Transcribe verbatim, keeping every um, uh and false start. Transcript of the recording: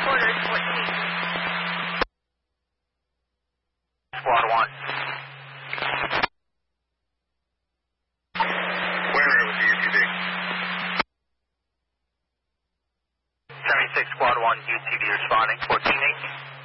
quarters, fourteen. Squad one. Where was the U T V? seventy-six Squad one, U T V responding, fourteen eight.